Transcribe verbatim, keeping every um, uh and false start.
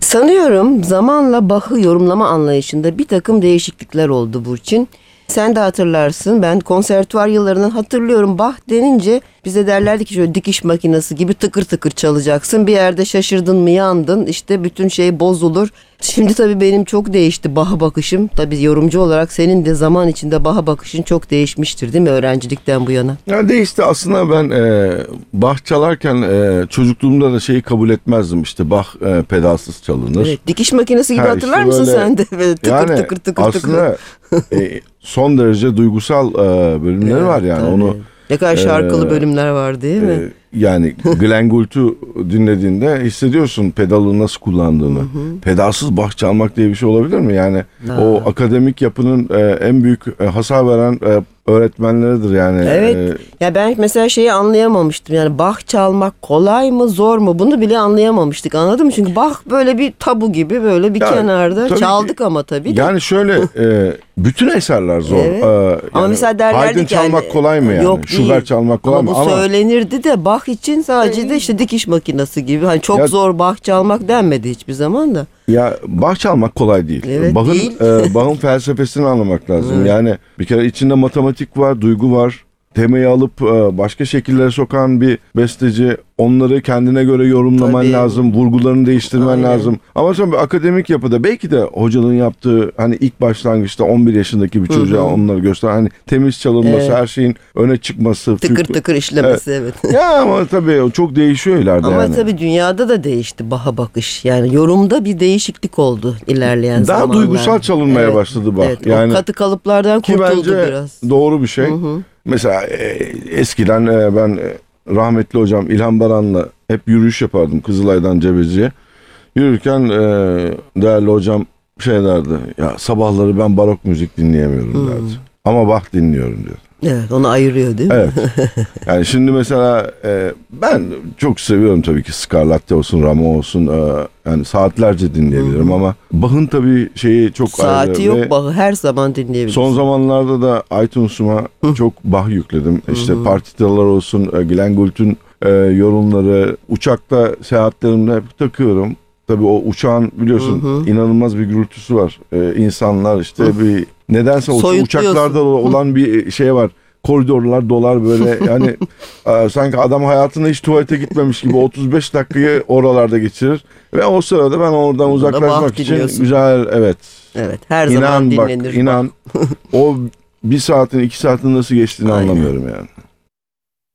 Sanıyorum zamanla Bach'ı yorumlama anlayışında bir takım değişiklikler oldu Burçin. Sen de hatırlarsın, ben konservatuvar yıllarından hatırlıyorum. Bach denince bize derlerdi ki şöyle dikiş makinesi gibi tıkır tıkır çalacaksın. Bir yerde şaşırdın mı yandın, işte bütün şey bozulur. Şimdi tabii benim çok değişti Bach'a bakışım. Tabii yorumcu olarak senin de zaman içinde Bach'a bakışın çok değişmiştir değil mi öğrencilikten bu yana? Ya değişti aslında. Ben e, Bach çalarken e, çocukluğumda da şeyi kabul etmezdim, işte Bach e, pedalsız çalınır. Evet, dikiş makinesi gibi Ha, hatırlar işte mısın böyle, sen de? Böyle tıkır, yani tıkır tıkır aslında tıkır. e, son derece duygusal e, bölümleri Evet, var yani tabii. onu. Ne kadar şarkılı e, bölümler var değil mi? e, yani Glenn Gould'u dinlediğinde hissediyorsun pedalı nasıl kullandığını. Hı hı. Pedalsız Bach çalmak diye bir şey olabilir mi? Yani ha. o akademik yapının e, en büyük e, hasar veren e, öğretmenleridir yani. Evet. E, ya ben mesela şeyi anlayamamıştım. Yani Bach çalmak kolay mı, zor mu? Bunu bile anlayamamıştık. Anladın mı? Çünkü Bach böyle bir tabu gibi böyle bir Ya, kenarda tabii çaldık ki, ama tabii de. Yani şöyle e, bütün eserler zor. Evet. E, yani ama mesela derlerdi Haydn ki yani, çalmak kolay mı yani? Yok değil. Schubert çalmak kolay ama mı? bu Ama söylenirdi de Bach için sadece de işte dikiş makinesi gibi. Hani çok ya, zor Bach çalmak denmedi hiçbir zaman da. ya Bach çalmak kolay değil. Evet, Bach'ın değil. e, Bach'ın felsefesini anlamak lazım. Evet. Yani bir kere içinde matematik var, duygu var. Temayı alıp e, başka şekillere sokan bir besteci, onları kendine göre yorumlaman Tabii. lazım, vurgularını değiştirmen Aynen. lazım. Ama tabii akademik yapıda belki de hocanın yaptığı, hani ilk başlangıçta on bir yaşındaki bir çocuğa Hı hı. onları göster, hani temiz çalınması, Evet. her şeyin öne çıkması, Tıkır fük- tıkır işlemesi evet. ya ama tabii o çok değişiyor ileride Ama yani. tabii dünyada da değişti Bach'a bakış. Yani yorumda bir değişiklik oldu ilerleyen Daha zamanlarda. duygusal çalınmaya Evet. başladı Bach. Evet, Yani o katı kalıplardan ki kurtuldu bence biraz. doğru bir şey. Hı hı. Mesela e, eskiden e, ben e, rahmetli hocam İlhan Baran'la hep yürüyüş yapardım Kızılay'dan Cebeci'ye. Yürürken e, değerli hocam şey derdi, ya sabahları ben barok müzik dinleyemiyorum Hmm. derdi. Ama Bach dinliyorum diyor. Evet, onu ayırıyor değil mi? Evet. Yani şimdi mesela e, ben çok seviyorum tabii ki Scarlatti olsun, Rameau olsun, e, yani saatlerce dinleyebilirim ama Bach'ın tabii şeyi çok Saati ayrı yok ve Bach'ı her zaman dinleyebiliriz. son zamanlarda da iTunes'uma çok Bach yükledim. İşte partitalar olsun, e, Glenn Gould'un e, yorumları, uçakta seyahatlerimde hep takıyorum. Tabii o uçağın biliyorsun Hı hı. inanılmaz bir gürültüsü var. E, insanlar işte bir nedense o Soyutluyorsun. uçaklarda olan bir şey var. Koridorlar dolar böyle yani e, sanki adam hayatında hiç tuvalete gitmemiş gibi otuz beş dakikayı oralarda geçirir. Ve o sırada ben oradan uzaklaşmak Bach için dinliyorsun. güzel evet. Evet, her İnan zaman bak dinlenir. inan o bir saatin iki saatin nasıl geçtiğini Aynen. anlamıyorum yani.